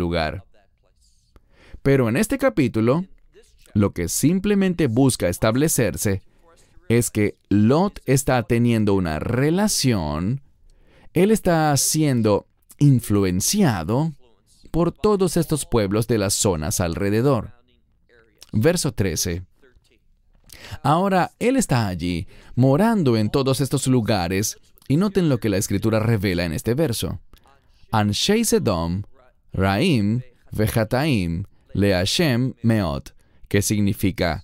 lugar. Pero en este capítulo, lo que simplemente busca establecerse es que Lot está teniendo una relación, él está siendo influenciado por todos estos pueblos de las zonas alrededor. Verso 13. Ahora, él está allí, morando en todos estos lugares, y noten lo que la Escritura revela en este verso. Anshei Sedom, Raim, Vejataim, Leashem, Meot, que significa,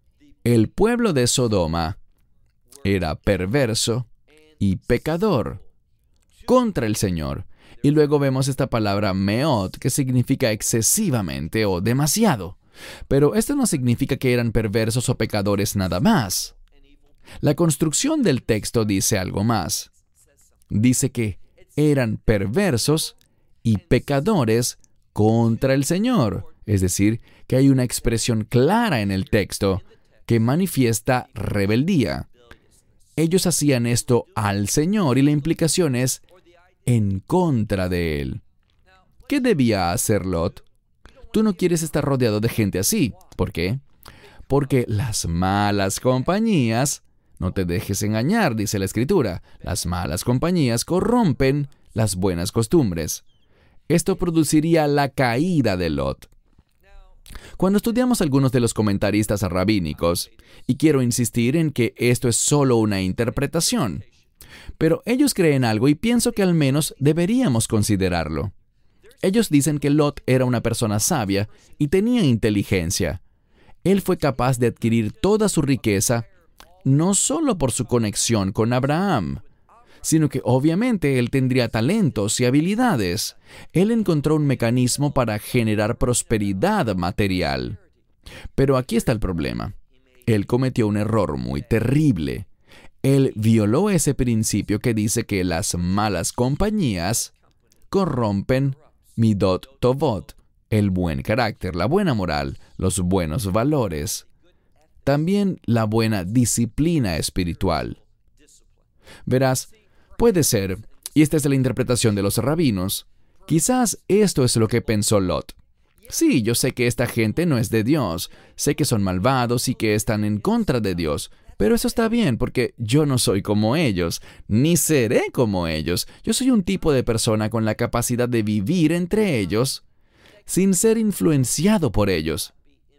el pueblo de Sodoma era perverso y pecador contra el Señor. Y luego vemos esta palabra meot, que significa excesivamente o demasiado. Pero esto no significa que eran perversos o pecadores nada más. La construcción del texto dice algo más. Dice que eran perversos y pecadores contra el Señor. Es decir, que hay una expresión clara en el texto que manifiesta rebeldía. Ellos hacían esto al Señor y la implicación es en contra de Él. ¿Qué debía hacer Lot? Tú no quieres estar rodeado de gente así. ¿Por qué? Porque las malas compañías, no te dejes engañar, dice la Escritura, las malas compañías corrompen las buenas costumbres. Esto produciría la caída de Lot. Cuando estudiamos algunos de los comentaristas rabínicos, y quiero insistir en que esto es solo una interpretación, pero ellos creen algo y pienso que al menos deberíamos considerarlo. Ellos dicen que Lot era una persona sabia y tenía inteligencia. Él fue capaz de adquirir toda su riqueza, no solo por su conexión con Abraham, sino que obviamente él tendría talentos y habilidades. Él encontró un mecanismo para generar prosperidad material. Pero aquí está el problema. Él cometió un error muy terrible. Él violó ese principio que dice que las malas compañías corrompen midot tovot, el buen carácter, la buena moral, los buenos valores. También la buena disciplina espiritual. Verás, puede ser, y esta es la interpretación de los rabinos, quizás esto es lo que pensó Lot. Sí, yo sé que esta gente no es de Dios, sé que son malvados y que están en contra de Dios, pero eso está bien porque yo no soy como ellos, ni seré como ellos. Yo soy un tipo de persona con la capacidad de vivir entre ellos sin ser influenciado por ellos.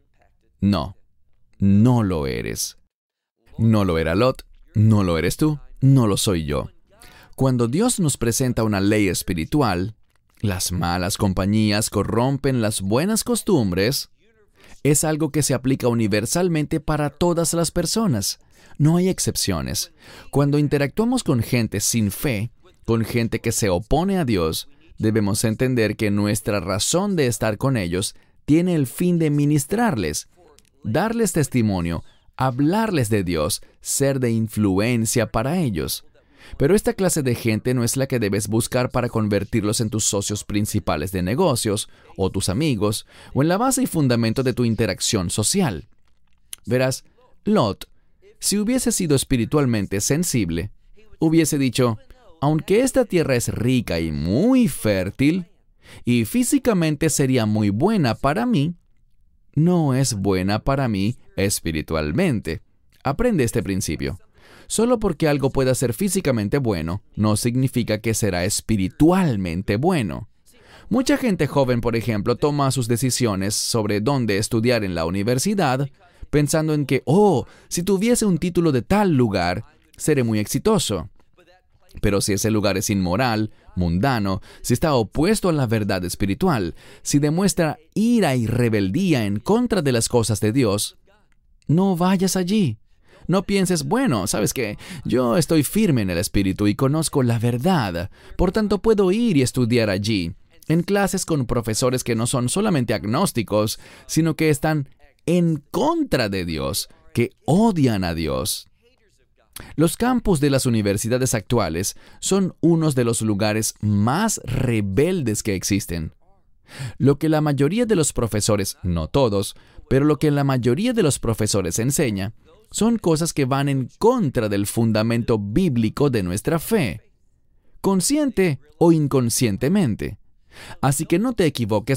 No, no lo eres. No lo era Lot, no lo eres tú, no lo soy yo. Cuando Dios nos presenta una ley espiritual, las malas compañías corrompen las buenas costumbres, es algo que se aplica universalmente para todas las personas. No hay excepciones. Cuando interactuamos con gente sin fe, con gente que se opone a Dios, debemos entender que nuestra razón de estar con ellos tiene el fin de ministrarles, darles testimonio, hablarles de Dios, ser de influencia para ellos. Pero esta clase de gente no es la que debes buscar para convertirlos en tus socios principales de negocios, o tus amigos, o en la base y fundamento de tu interacción social. Verás, Lot, si hubiese sido espiritualmente sensible, hubiese dicho, aunque esta tierra es rica y muy fértil, y físicamente sería muy buena para mí, no es buena para mí espiritualmente. Aprende este principio. Solo porque algo pueda ser físicamente bueno, no significa que será espiritualmente bueno. Mucha gente joven, por ejemplo, toma sus decisiones sobre dónde estudiar en la universidad, pensando en que, si tuviese un título de tal lugar, seré muy exitoso. Pero si ese lugar es inmoral, mundano, si está opuesto a la verdad espiritual, si demuestra ira y rebeldía en contra de las cosas de Dios, no vayas allí. No pienses, bueno, ¿sabes qué? Yo estoy firme en el Espíritu y conozco la verdad. Por tanto, puedo ir y estudiar allí, en clases con profesores que no son solamente agnósticos, sino que están en contra de Dios, que odian a Dios. Los campus de las universidades actuales son unos de los lugares más rebeldes que existen. Lo que la mayoría de los profesores, no todos, pero lo que la mayoría de los profesores enseña, son cosas que van en contra del fundamento bíblico de nuestra fe, consciente o inconscientemente. Así que no te equivoques